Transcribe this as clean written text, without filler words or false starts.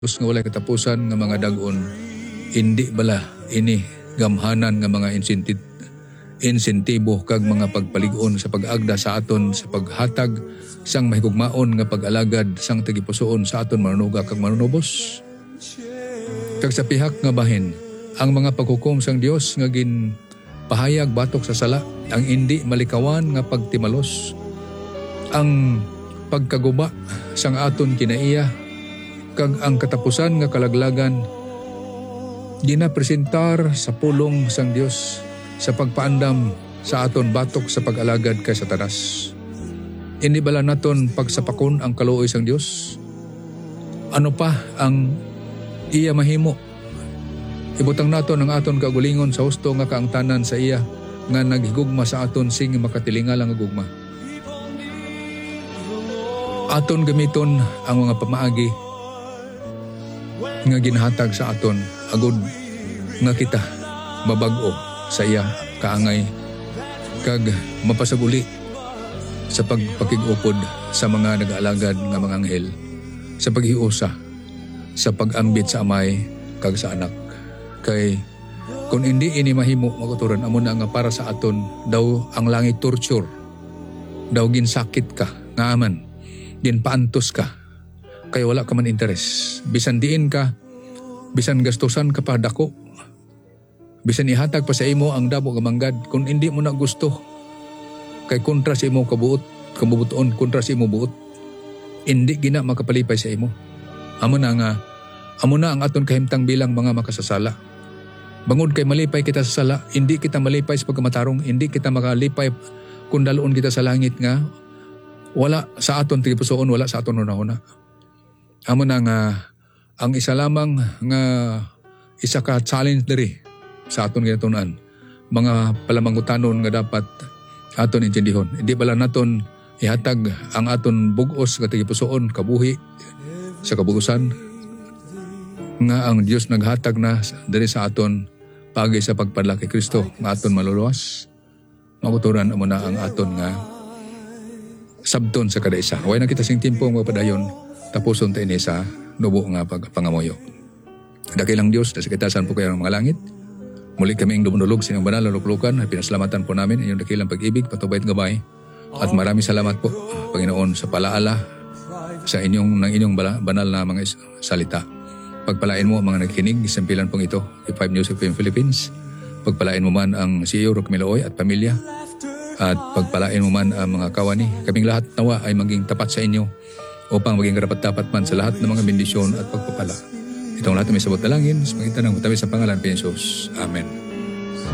Diyos nga walay katapusan nga mga dagon, hindi bala ini gamhanan nga mga insentibo kag mga pagpaligon sa pag-agda sa aton sa paghatag sang mahigugmaon nga pag-alagad sang tagipusoon sa aton manunuga kag manunubos. Kag sa pihak nga bahin, ang mga paghukom sang Dios nga ginpahayag batok sa sala, ang hindi malikawan nga pagtimalos, ang pagkaguba sang aton kinaiya, kag ang katapusan nga kalaglagan ginapresentar sa pulong sang Dios sa pagpaandam sa aton batok sa pag-alagad kay Satanas. Hindi bala naton pagsapakon ang kaluoy sang Dios? Ano pa ang iya mahimo? Ibutang naton ang aton kagulingon sa husto nga kaangtanan sa iya nga naghigugma sa aton sing makatilingal ang gugma. Aton gamiton ang mga pamaagi nga ginhatag sa aton agud nga kita mabag-o sa iya kaangay kag mapasaguli sa pagpakig-upod sa mga nag-aalagad nga mga anghel, sa paghiusa, sa pag-ambit sa amay kag sa anak. Kay kung hindi ini mahimo maguturan amo na nga para sa aton daw ang langit torture, daw ginsakit ka nga aman, ginpaantos ka, kay wala ka man interes. Bisan diin ka, bisan gastusan ka pa dako, bisan ihatag pa sa imo ang damo nga manggad, kung hindi mo na gusto, kay kontra sa imo kabubuton, kontra sa imo buot, hindi gina makapalipay sa imo. Amo na ang aton kahimtang bilang mga makasasala. Bangod kay malipay kita sa sala, hindi kita malipay sa pagkamatarong, hindi kita makalipay kung daloon kita sa langit nga wala sa aton tigipusoon, wala sa aton hunahuna. Amo na nga ang isa lamang nga isa ka challenge diri sa aton ginatunan, mga palamangutanon nga dapat aton intindihon. Hindi bala naton ihatag ang aton bugos nga tigipusoon kabuhi sa kabugusan nga ang Dios naghatag na diri sa aton pagi sa pagpadala kay Kristo nga aton maluluwas. Maguturan amo na ang aton nga sabton sa kada isa. Way na kita sing tiempo nga padayon tapuson ta ini sa nubo nga pagpangamoyo. Dakilang Dios, sa kitasan po kayo ng mga langit. Muli kaming dumulog sa inyong banal na luklukan. Pinasalamatan po namin inyong dakilang pag-ibig, patubayt gabay. At maraming salamat po, Panginoon, sa palaala sa inyong banal na mga salita. Pagpalain mo mga nagkinig, isampilan pong ito, K5 News FM Philippines. Pagpalain mo man ang CEO Rock Miloy at pamilya. At pagpalain mo man ang mga kawani. Kaming lahat nawa ay maging tapat sa inyo upang maging karapat-dapat man sa lahat ng mga bendisyon at pagpapala. Itong lahat may sabot na langin, sa magitan ng matabi sa pangalan ni Jesus. Amen.